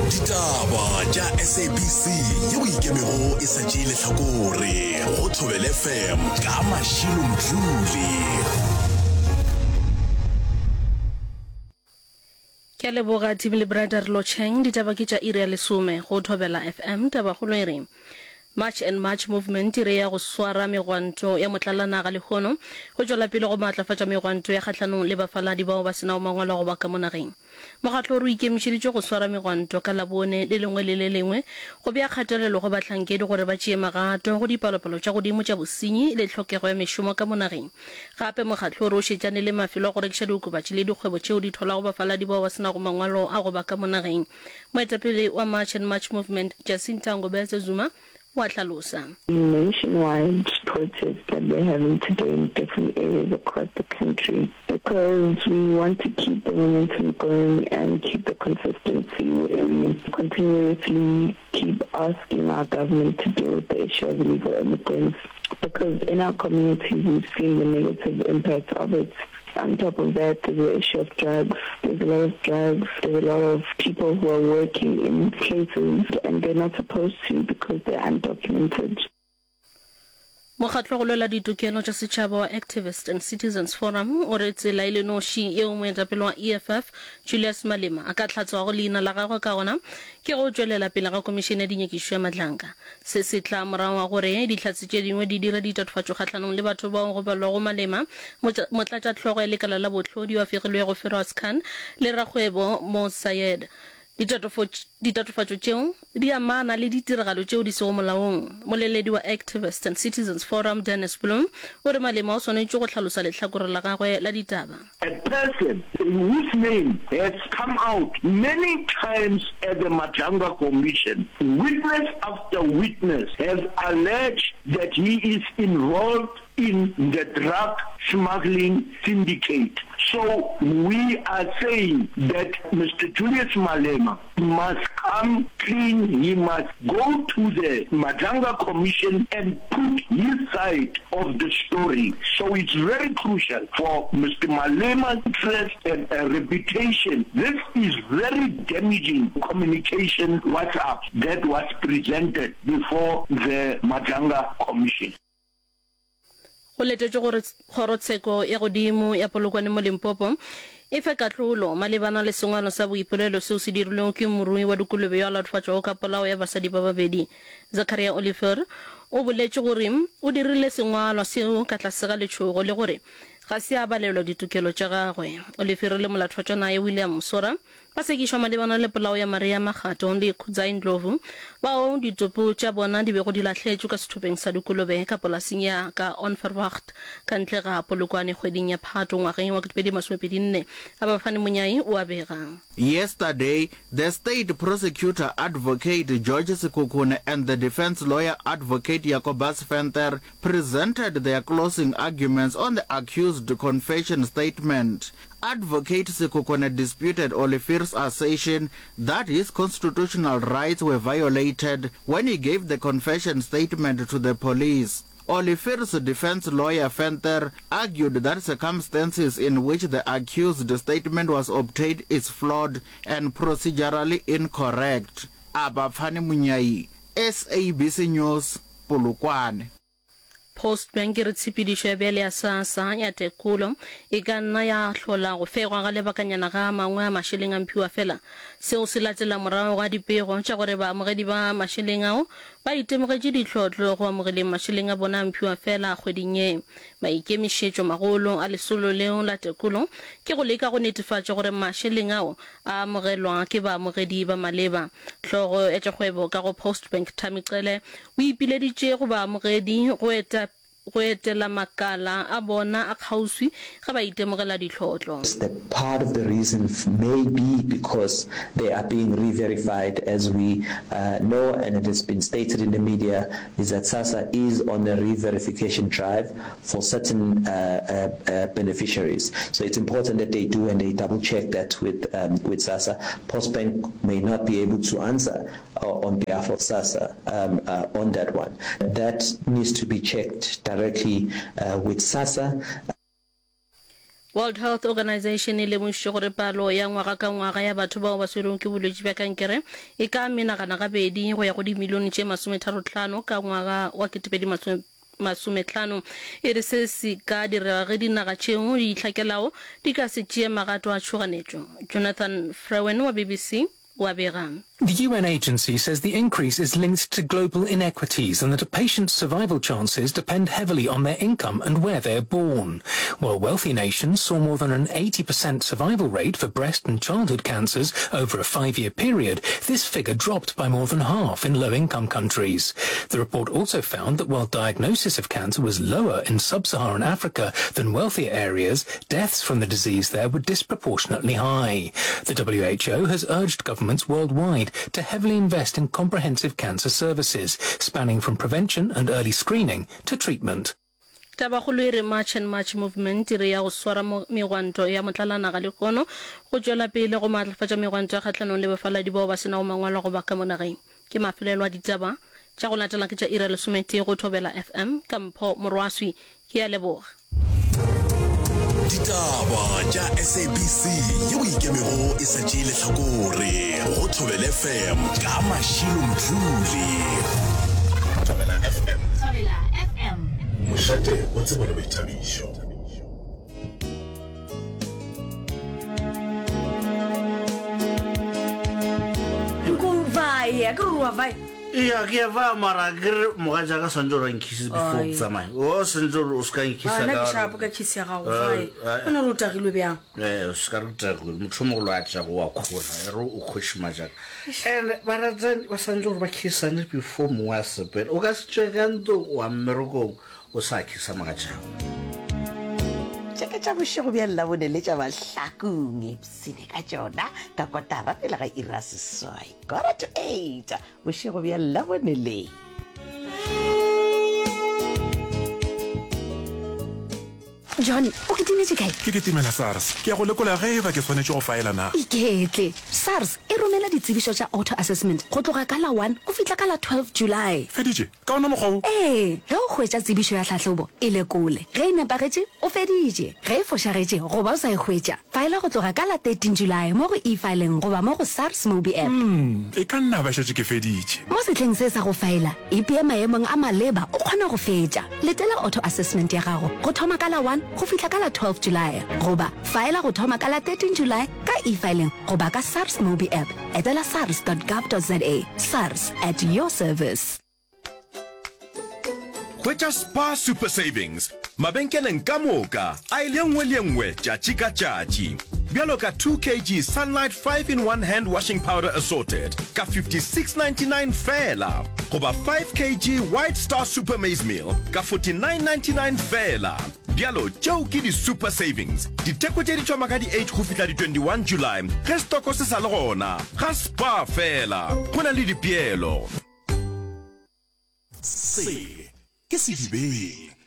Ditaba tša SABC yeo ikemego e sa tšeele hlakore go Thobela FM ka Mashilo Mdluli. Ke a leboga Tim le Brother Locheng. Ditaba ke tša iri ya 10 go Thobela FM. Taba kgolo e re March and March movement re ya go swara megwanto ya motlalanaga le kgono go tšwela pele go maatlafatša megwanto ya kgatlhanong le bafaladi bao ba senao mangwalo go ba ka mo nageng. Mokgatlo o ikemišeditše go swara megwanto ka Labone le lengwe le le lengwe go bea kgatelelo go bahlankedi gore ba tšee magato go dipalopalo tša godimo tša bosenyi le tlhokego ya mešomo ka mo nageng. Gape mokgatlo o re o šetšane le mafelo a go rekiša diokobatši le dikgwebo tšeo di tholago bafaladi bao ba senago mangwalo a go ba ka mo nageng. Moetapele wa March and March movement Jacinta Ngobetse Zuma wa tlhalosa. Nationwide protests that we're having today in different areas across the country because we want to keep the momentum going and keep the consistency where we continuously keep asking our government to deal with the issue of illegal immigrants because in our communities we've seen the negative impact of it. On top of that, there's the issue of drugs. There's a lot of drugs. There's a lot of people who are working in places and they're not supposed to because they're undocumented. Mokgatlo go lwela ditokelo tša setšhaba wa Activist and Citizens Forum o re tsela ile noši yeo moetapele wa EFF Julius Malema a ka hlatswa go leina la gagwe ka gona ke go tšwelela pele ga komišene ya dinyekišo ya Madlanka. Se se tla morago wa gore dihlatse tše dingwe di dira ditatofatšo kgatlhanong le batho bao go balwa go Malema motlatšatlhogo ya lekala la botlhodi wa fegilwego Feroz Khan le rakgwebo Mo Sayed. Ditatofatšo tšeo di amana le ditiragalo tšeo di sego molaong. Moleledi wa Activist and Citizens Forum Dennis Bloom o re Malema o swanetše go tlhalosa lehlakore la gagwe la ditaba. A person whose name has come out many times at the Majanga Commission, witness after witness has alleged that he is involved in the drug smuggling syndicate. So we are saying that Mr. Julius Malema must come clean. He must go to the Majanga Commission and put his side of the story. So it's very crucial for Mr. Malema's interest and reputation. This is very damaging communication WhatsApp that was presented before the Majanga Commission. Go letetše gore kgorotsheko ya godimo ya Polokwane mo Limpopo e fe katlolo malebana le sengwalo sa boipolelo seo se dirilweng ke morui wa dikolobe yo a latofaditšego ka polao ya basadi ba babedi. Zakaria Oliver o boletše gore o dirile sengwalwa seo ka tlase ga letšhogo le gore ga se a balelwa ditokelo tša gagwe. Oliver le molatofaditšwa naye William Msora ba sekišwa malebana le polao ya Maria Magato le Khuzai Ndlovu bao ditopo tša bona di bego di lahletšwe ka sethopeng sa dikolobe ka polasing ya ka Onverwacht ka ntle ga Polokwane kgweding ya Phato ngwageng wa 2024. Abafane Monyai o a bega. Yesterday, the state prosecutor advocate George Sekhukhune and the defense lawyer advocate Jacobus Venter presented their closing arguments on the accused confession statement. Advocate Sekhukhune disputed Oliver's assertion that his constitutional rights were violated when he gave the confession statement to the police. Oliver's defense lawyer Venter argued that circumstances in which the accused statement was obtained is flawed and procedurally incorrect. Abafane Munyai, SABC News, Polokwane. Postbank re tshepedišo ya bjale ya SASSA ya tekolo e ka nna ya hlola go fegwa ga lebakanyana ga mangwe a mašeleng a mphiwa fela seo se latela morago ga dipego tša gore baamogedi ba mašeleng ao ba itemogetše ditlhotlho go amogeleng mašeleng a bona a mphiwa fela kgweding ye. Maikemišetšo magolo a lesolo leo la tekolo ke go leka go netefatša gore mašeleng ao a amogelwa ke baamogedi ba maleba. Hlogo ya tša kgwebo ka go Postbank Thamiqele o ipileditše go baamogedi go etela makala a bona a kgauswi ga ba itemogela ditlhotlho. The part of the reason may be because they are being re-verified, as we know, and it has been stated in the media, is that SASSA is on a re-verification drive for certain beneficiaries. So it's important that they do and they double check that with SASSA. Postbank may not be able to answer on behalf of SASSA on that one. That needs to be checked directly with SASSA. World Health Organization le mošo gore palo ya ngwaga ka ngwaga ya batho bao ba tshwerweng ke bolwetse ba kankere e ka menagana ka bedi go ya go dimilione tše 35 ka ngwaga wa 2050 e re se se ka dira ge dinaga tšeo di itlhakelao di ka se tšee magato a tšhoganetšo. Jonathan Frewen wa BBC wa begang. The UN agency says the increase is linked to global inequities and that a patient's survival chances depend heavily on their income and where they're born. While wealthy nations saw more than an 80% survival rate for breast and childhood cancers over a 5-year period, this figure dropped by more than half in low-income countries. The report also found that while diagnosis of cancer was lower in sub-Saharan Africa than wealthier areas, deaths from the disease there were disproportionately high. The WHO has urged governments worldwide to heavily invest in comprehensive cancer services, spanning from prevention and early screening to treatment. Tabagolo e re March and March movement re ya go swara megwanto ya motlalana ga lekono go tšwela pele go maatlafatša megwanto ya kgatlhanong le bafaladi bao ba sena go mangwalo go ba ka monageng. Ke mafelelo a ditaba tša go latela ke tša ira lesomete go Thobela FM ka Mpho Morwaswi ke ya leboga. Ditaba tša SABC yeo ikemego e sa tšee lehlakore go Thobela FM ka Mashilo Mdluli. Thobela FM mošate o tsebo le boithabišo. Nkumvaya kuruwa vai. Iya ke va mara gre moga jaga sanjoro nkisi before tsamai o sanjoro o ska nkisa ga ga na shapo ka tshisi ya gago vai ona lo tagilwe bjang o ska ruta go mothomo lo a tša go wa khona ro o khoshima jaga and baratsan wa sanjoro ba kisane before mo wa sepe o ka se tšegando wa mmeroko o sa kisa magaja tša bošego bja llabone le tša bahlakong epsene ka tšona ka kotara pele ga ira seswai 7:45 bošego bja llabone le John, o ke dinetse kae? Ke timela SARS. Ke ya go lekola ge ba ke swanetše go faela na. Iketle. SARS e romela ditsebišo tša auto assessment go tloga ka la 1 go fihla ka la 12 July. Feditše ka ona mokgwa o. Ge o hwetša tsebišo ya tlhahlobo e lekole ge e nepagetše o feditše ge e fošagetše goba o sa e hwetša faela go tloga ka la 13 July mo go e-fileng goba mo go SARS Mobi app. E ka nna ba šetše ke feditše. Mo setleng se sa go faela ipea maemong a maleba o kgona go fetša letela auto assessment ya gago go thoma ka la 1 go fihla ka la 12 July goba faela go thoma ka la 13 July ka e-filing goba ka SARS Mobi app etela sars.gov.za. SARS at your service. Hwetša Spar Super Savings mabenkeleng ka moka a ile nngwe tšatši ka tšatši bjalo ka 2 kg Sunlight 5-in-1 hand washing powder assorted ka 56.99 fela goba 5 kg White Star Super Maize Meal ka 49.99 fela. Bjalo tšeo ke di Super Savings diteko tše di tšoma ka di 8 go fihla di 21 July ge stoko se sa le gona ga Spar fela go na le dipeelo. Se ke sedibeng